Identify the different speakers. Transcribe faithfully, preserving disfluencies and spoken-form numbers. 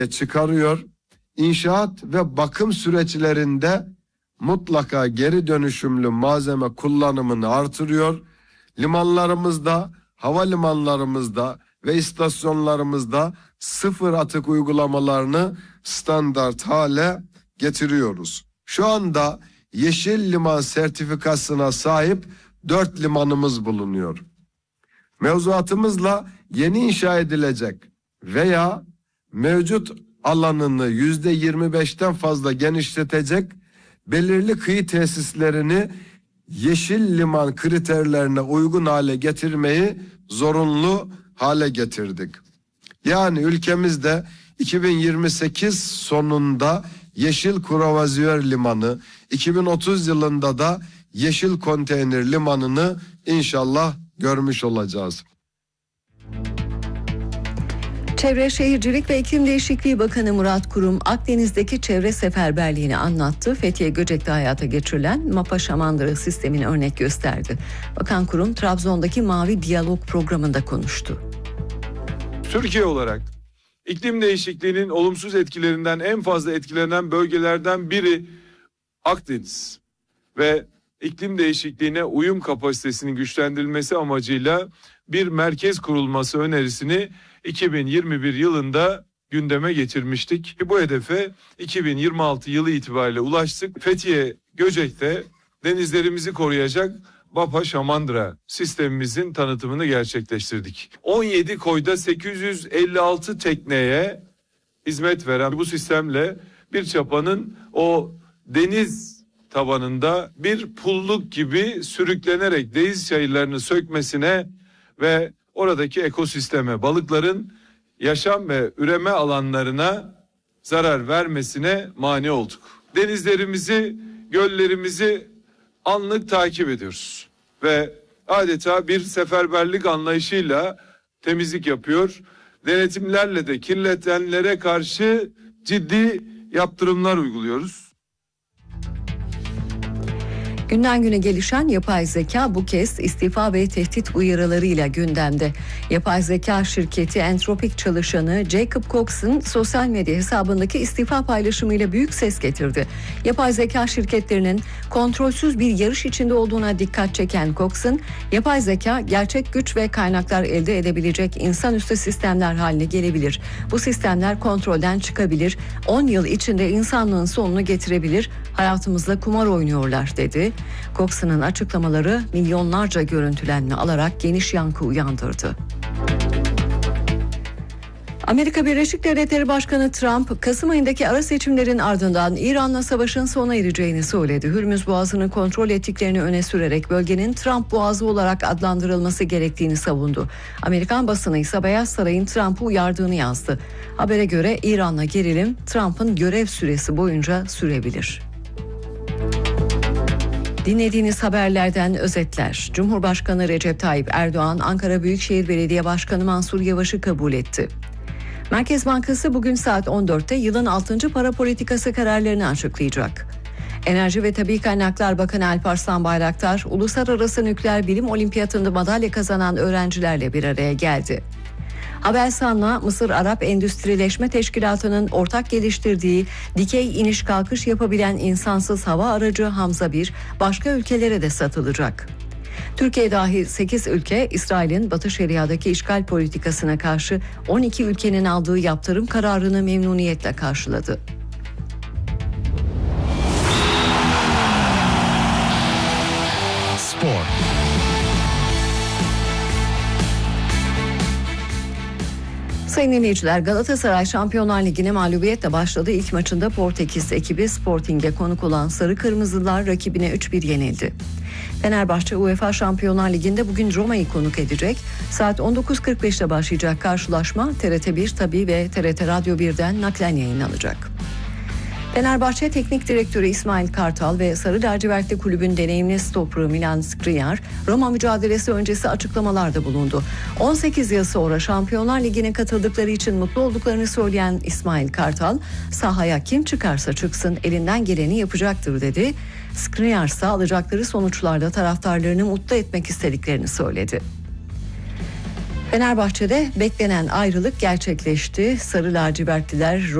Speaker 1: çıkarıyor. İnşaat ve bakım süreçlerinde mutlaka geri dönüşümlü malzeme kullanımını artırıyor. Limanlarımızda, havalimanlarımızda ve istasyonlarımızda sıfır atık uygulamalarını standart hale getiriyoruz. Şu anda Yeşil Liman sertifikasına sahip dört limanımız bulunuyor. Mevzuatımızla yeni inşa edilecek veya mevcut alanını yüzde yirmi beşten fazla genişletecek belirli kıyı tesislerini yeşil liman kriterlerine uygun hale getirmeyi zorunlu hale getirdik. Yani ülkemizde iki bin yirmi sekiz sonunda yeşil kruvaziyör limanı, iki bin otuz yılında da yeşil konteyner limanını inşallah görmüş olacağız.
Speaker 2: Çevre Şehircilik ve İklim Değişikliği Bakanı Murat Kurum, Akdeniz'deki çevre seferberliğini anlattı. Fethiye Göcek'te hayata geçirilen MAPA Şamandıra sistemini örnek gösterdi. Bakan Kurum, Trabzon'daki Mavi Diyalog programında konuştu.
Speaker 3: Türkiye olarak iklim değişikliğinin olumsuz etkilerinden en fazla etkilenen bölgelerden biri Akdeniz ve iklim değişikliğine uyum kapasitesinin güçlendirilmesi amacıyla bir merkez kurulması önerisini iki bin yirmi bir yılında gündeme getirmiştik. Bu hedefe iki bin yirmi altı yılı itibariyle ulaştık. Fethiye Göcek'te denizlerimizi koruyacak MAPA Şamandıra sistemimizin tanıtımını gerçekleştirdik. on yedi koyda sekiz yüz elli altı tekneye hizmet veren bu sistemle bir çapanın o deniz tabanında bir pulluk gibi sürüklenerek deniz çayırlarını sökmesine ve oradaki ekosisteme, balıkların yaşam ve üreme alanlarına zarar vermesine mani olduk. Denizlerimizi, göllerimizi anlık takip ediyoruz ve adeta bir seferberlik anlayışıyla temizlik yapıyor. Denetimlerle de kirletenlere karşı ciddi yaptırımlar uyguluyoruz.
Speaker 2: Günden güne gelişen yapay zeka bu kez istifa ve tehdit uyarılarıyla gündemde. Yapay zeka şirketi Anthropic çalışanı Jacob Cox'un sosyal medya hesabındaki istifa paylaşımıyla büyük ses getirdi. Yapay zeka şirketlerinin kontrolsüz bir yarış içinde olduğuna dikkat çeken Cox'un, yapay zeka gerçek güç ve kaynaklar elde edebilecek insanüstü sistemler haline gelebilir. Bu sistemler kontrolden çıkabilir, on yıl içinde insanlığın sonunu getirebilir, hayatımızla kumar oynuyorlar dedi. Cox'un açıklamaları milyonlarca görüntülenme alarak geniş yankı uyandırdı. Amerika Birleşik Devletleri Başkanı Trump, Kasım ayındaki ara seçimlerin ardından İran'la savaşın sona ereceğini söyledi. Hürmüz Boğazı'nı kontrol ettiklerini öne sürerek bölgenin Trump Boğazı olarak adlandırılması gerektiğini savundu. Amerikan basını ise Beyaz Saray'ın Trump'ı uyardığını yazdı. Habere göre İran'la gerilim Trump'ın görev süresi boyunca sürebilir. Dinlediğiniz haberlerden özetler. Cumhurbaşkanı Recep Tayyip Erdoğan, Ankara Büyükşehir Belediye Başkanı Mansur Yavaş'ı kabul etti. Merkez Bankası bugün saat on dörtte yılın altıncı para politikası kararlarını açıklayacak. Enerji ve Tabii Kaynaklar Bakanı Alparslan Bayraktar, Uluslararası Nükleer Bilim Olimpiyatında madalya kazanan öğrencilerle bir araya geldi. Havelsan'la Mısır Arap Endüstrileşme Teşkilatı'nın ortak geliştirdiği dikey iniş kalkış yapabilen insansız hava aracı Hamza bir başka ülkelere de satılacak. Türkiye dahil sekiz ülke İsrail'in Batı Şeria'daki işgal politikasına karşı on iki ülkenin aldığı yaptırım kararını memnuniyetle karşıladı.
Speaker 4: Spor.
Speaker 2: Sayın dinleyiciler, Galatasaray Şampiyonlar Ligi'ne mağlubiyetle başladı. İlk maçında Portekiz ekibi Sporting'e konuk olan Sarı Kırmızılar rakibine üç bir yenildi. Fenerbahçe UEFA Şampiyonlar Ligi'nde bugün Roma'yı konuk edecek. Saat on dokuz kırk beşte başlayacak karşılaşma T R T bir Tabii ve T R T Radyo birden naklen yayınlanacak. Fenerbahçe Teknik Direktörü İsmail Kartal ve Sarı Lacivertli kulübün deneyimli stoperi Milan Skriniar, Roma mücadelesi öncesi açıklamalarda bulundu. on sekiz yıl sonra Şampiyonlar Ligi'ne katıldıkları için mutlu olduklarını söyleyen İsmail Kartal, sahaya kim çıkarsa çıksın elinden geleni yapacaktır dedi. Skriniar ise alacakları sonuçlarla taraftarlarını mutlu etmek istediklerini söyledi. Fenerbahçe'de beklenen ayrılık gerçekleşti. Sarı lacivertliler